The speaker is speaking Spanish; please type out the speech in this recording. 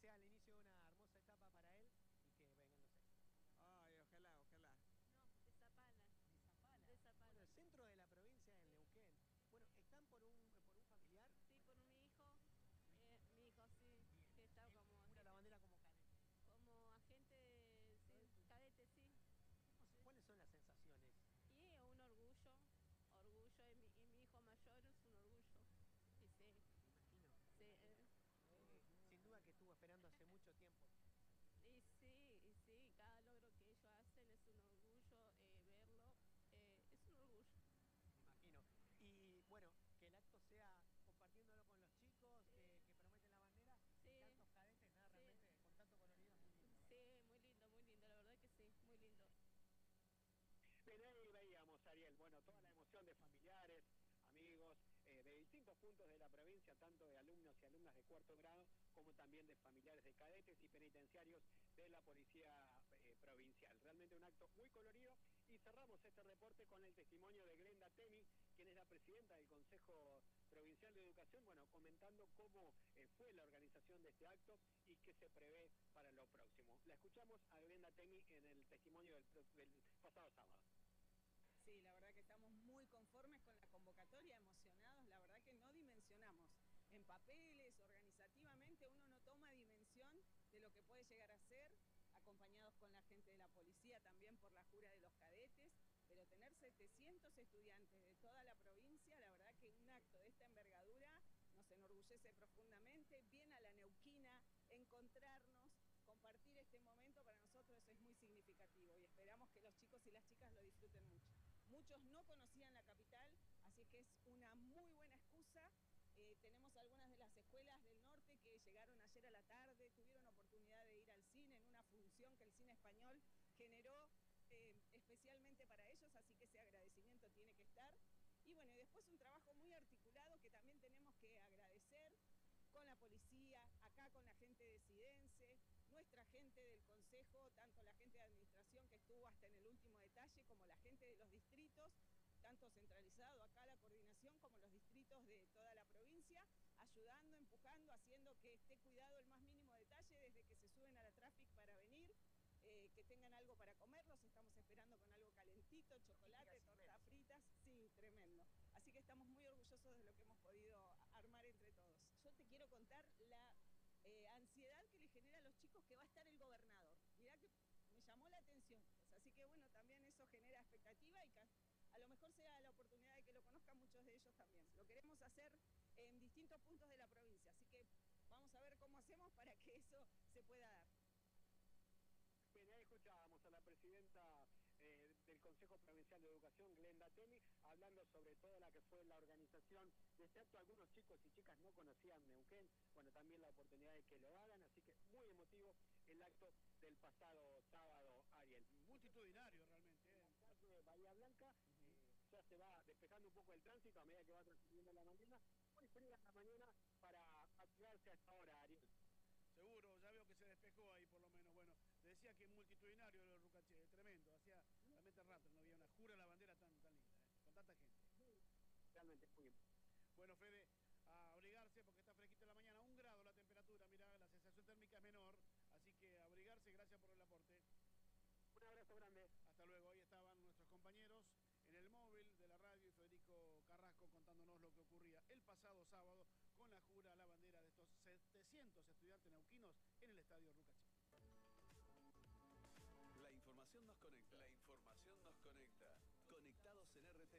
sea el inicio de una hermosa etapa para él y que vengan los éxitos. Ay, ojalá, ojalá. No, de Zapala. De Zapala. De Zapala. Bueno, el centro de la provincia de Neuquén. Bueno, ¿están por un familiar? Sí, por mi hijo. Mi hijo, sí, que está Él como jura la bandera como cadete. como agente, sí, cadete, sí. ¿Cuáles son las sensaciones? Y un orgullo, y mi hijo mayor es un orgullo. Y sí, Me imagino. sí. Sin duda que estuvo esperando hace mucho tiempo. Y sí, cada logro que ellos hacen es un orgullo verlo, es un orgullo. Me imagino. Y bueno, que el acto sea compartiéndolo con los chicos que prometen la bandera Sí. y tantos cadetes, nada, Sí. realmente con tanto colorido, muy lindo. Sí, muy lindo, la verdad que sí, muy lindo. Pero ahí veíamos, Ariel, bueno, toda la emoción de familiares, amigos, de distintos puntos de la provincia, tanto de alumnos y alumnas de cuarto grado, como también de familiares de cadetes y penitenciarios de la Policía Provincial. Realmente un acto muy colorido y cerramos este reporte con el testimonio de Glenda Temi, quien es la presidenta del Consejo Provincial de Educación, bueno, comentando cómo fue la organización de este acto y qué se prevé para lo próximo. La escuchamos a Glenda Temi en el testimonio del pasado sábado. Sí, la verdad que estamos muy conformes con la convocatoria, emocionados, la verdad que no dimensionamos. En papeles, organizativamente, uno no toma dimensión de lo que puede llegar a ser, acompañados con la gente de la policía también por la jura de los cadetes, pero tener 700 estudiantes de toda la provincia, la verdad que un acto de esta envergadura nos enorgullece profundamente, bien a la neuquina, encontrarnos, compartir este momento para nosotros es muy significativo y esperamos que los chicos y las chicas lo disfruten mucho. Muchos no conocían la capital, así que es una muy buena excusa. Tenemos algunas de las escuelas del norte que llegaron ayer a la tarde, tuvieron oportunidad de ir al cine en una función que el Cine Español generó especialmente para ellos, así que ese agradecimiento tiene que estar. Y bueno, y después un trabajo muy articulado que también tenemos que agradecer con la policía, acá con la gente de Sidense, nuestra gente del Consejo, tanto la gente de Administración que estuvo hasta en el último detalle, como la gente de los distritos, tanto centralizado acá la coordinación como los distritos de toda la provincia, ayudando, empujando, haciendo que esté cuidado el más mínimo detalle desde que se suben a la Traffic para venir, que tengan algo para comer, los estamos esperando con algo calentito, chocolate, tortas fritas, sí, tremendo. Así que estamos muy orgullosos de lo que hemos podido armar entre todos. Yo te quiero contar la ansiedad que le genera a los chicos que va a estar el gobernador. Mirá que me llamó la atención, así que bueno, también eso genera expectativa y que a lo mejor sea la oportunidad de que lo conozcan muchos de ellos también. Lo queremos hacer en distintos puntos de la provincia, así que vamos a ver cómo hacemos para que eso se pueda dar. Bien, ahí escuchábamos a la presidenta del Consejo Provincial de Educación, Glenda Temi, hablando sobre todo la que fue la organización de este acto. Algunos chicos y chicas no conocían Neuquén, bueno, también la oportunidad de que lo hagan, así que muy emotivo el acto del pasado sábado, Ariel. Multitudinario realmente. De Bahía Blanca, ya se va despejando un poco el tránsito a medida que va transcurriendo la mañana. Muy fría la mañana para activarse hasta ahora, Ariel. Seguro, ya veo que se despejó ahí por lo menos. Bueno, te decía que multitudinario lo Rucaché, tremendo. Hacía realmente rato no había una jura a la bandera tan linda, con tanta gente. Realmente muy bien. Bueno, Fede, a abrigarse porque está fresquito en la mañana, 1 grado la temperatura, mirá, la sensación térmica es menor, así que a abrigarse, gracias por el aporte. Un abrazo grande. Hasta luego, ahí estaban nuestros compañeros en el móvil de la radio y Federico Carrasco contándonos lo que ocurría el pasado sábado con la jura a la bandera de estos 700 estudiantes neuquinos en el estadio Rucaché. La información nos conecta. La información nos conecta. Conectados en RT.